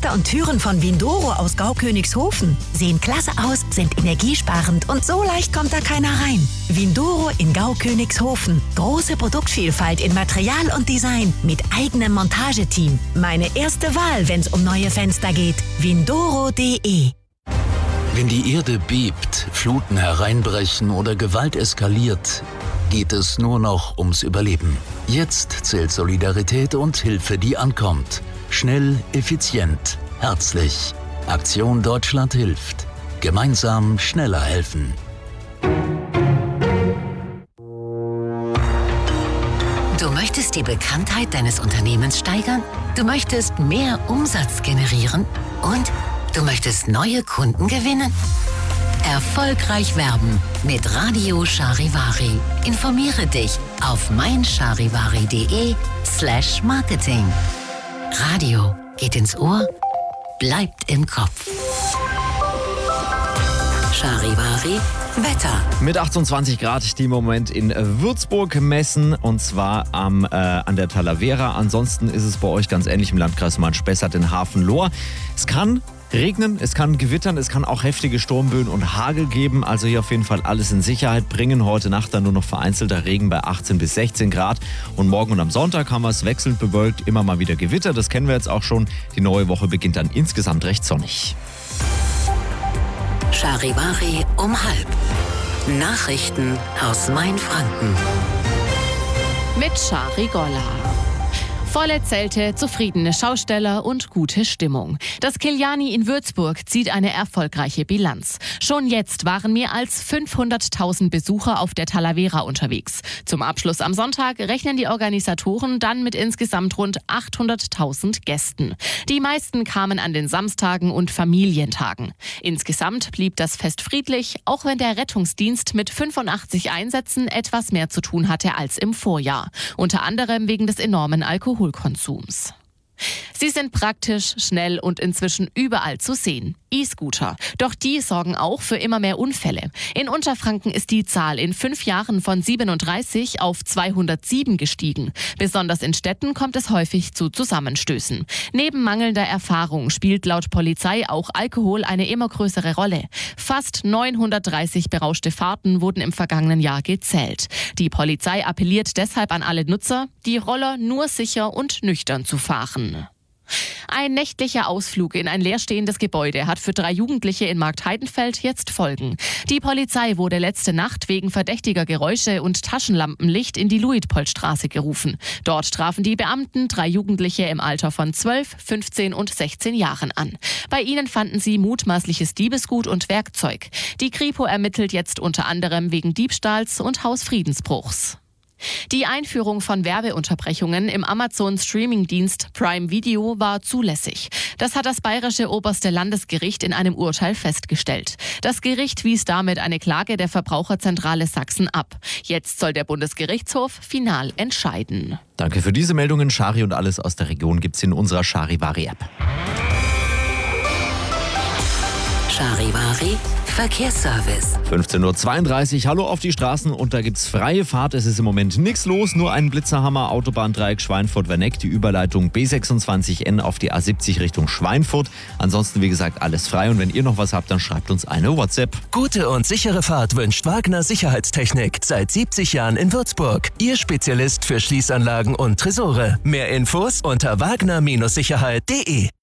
Fenster und Türen von Windoro aus Gaukönigshofen sehen klasse aus, sind energiesparend und so leicht kommt da keiner rein. Windoro in Gaukönigshofen. Große Produktvielfalt in Material und Design mit eigenem Montageteam. Meine erste Wahl, wenn es um neue Fenster geht. Windoro.de. Wenn die Erde bebt, Fluten hereinbrechen oder Gewalt eskaliert, geht es nur noch ums Überleben. Jetzt zählt Solidarität und Hilfe, die ankommt. Schnell, effizient, herzlich. Aktion Deutschland hilft. Gemeinsam schneller helfen. Du möchtest die Bekanntheit deines Unternehmens steigern? Du möchtest mehr Umsatz generieren? Und du möchtest neue Kunden gewinnen? Erfolgreich werben mit Radio Charivari. Informiere dich auf meincharivari.de/marketing. Radio geht ins Ohr, bleibt im Kopf. Charivari Wetter. Mit 28 Grad die im Moment in Würzburg messen und zwar an der Talavera. Ansonsten ist es bei euch ganz ähnlich im Landkreis Mann-Spessart in Hafen-Lohr. Es kann regnen, es kann gewittern, es kann auch heftige Sturmböen und Hagel geben. Also hier auf jeden Fall alles in Sicherheit bringen. Heute Nacht dann nur noch vereinzelter Regen bei 18 bis 16 Grad. Und morgen und am Sonntag haben wir es wechselnd bewölkt, immer mal wieder Gewitter. Das kennen wir jetzt auch schon. Die neue Woche beginnt dann insgesamt recht sonnig. Charivari um 12:30. Nachrichten aus Mainfranken. Mit Shari Golla. Volle Zelte, zufriedene Schausteller und gute Stimmung. Das Kiliani in Würzburg zieht eine erfolgreiche Bilanz. Schon jetzt waren mehr als 500.000 Besucher auf der Talavera unterwegs. Zum Abschluss am Sonntag rechnen die Organisatoren dann mit insgesamt rund 800.000 Gästen. Die meisten kamen an den Samstagen und Familientagen. Insgesamt blieb das Fest friedlich, auch wenn der Rettungsdienst mit 85 Einsätzen etwas mehr zu tun hatte als im Vorjahr. Unter anderem wegen des enormen Alkoholkonsums. Sie sind praktisch, schnell und inzwischen überall zu sehen. E-Scooter. Doch die sorgen auch für immer mehr Unfälle. In Unterfranken ist die Zahl in 5 Jahren von 37 auf 207 gestiegen. Besonders in Städten kommt es häufig zu Zusammenstößen. Neben mangelnder Erfahrung spielt laut Polizei auch Alkohol eine immer größere Rolle. Fast 930 berauschte Fahrten wurden im vergangenen Jahr gezählt. Die Polizei appelliert deshalb an alle Nutzer, die Roller nur sicher und nüchtern zu fahren. Ein nächtlicher Ausflug in ein leerstehendes Gebäude hat für 3 Jugendliche in Marktheidenfeld jetzt Folgen. Die Polizei wurde letzte Nacht wegen verdächtiger Geräusche und Taschenlampenlicht in die Luitpoldstraße gerufen. Dort trafen die Beamten 3 Jugendliche im Alter von 12, 15 und 16 Jahren an. Bei ihnen fanden sie mutmaßliches Diebesgut und Werkzeug. Die Kripo ermittelt jetzt unter anderem wegen Diebstahls und Hausfriedensbruchs. Die Einführung von Werbeunterbrechungen im Amazon-Streaming-Dienst Prime Video war zulässig. Das hat das bayerische oberste Landesgericht in einem Urteil festgestellt. Das Gericht wies damit eine Klage der Verbraucherzentrale Sachsen ab. Jetzt soll der Bundesgerichtshof final entscheiden. Danke für diese Meldungen. Shari und alles aus der Region gibt's in unserer Charivari-App. Charivari Verkehrsservice. 15:32 Uhr, hallo auf die Straßen und da gibt's freie Fahrt. Es ist im Moment nichts los, nur ein Blitzerhammer, Autobahndreieck Schweinfurt-Werneck, die Überleitung B26N auf die A70 Richtung Schweinfurt. Ansonsten, wie gesagt, alles frei und wenn ihr noch was habt, dann schreibt uns eine WhatsApp. Gute und sichere Fahrt wünscht Wagner Sicherheitstechnik. Seit 70 Jahren in Würzburg. Ihr Spezialist für Schließanlagen und Tresore. Mehr Infos unter wagner-sicherheit.de.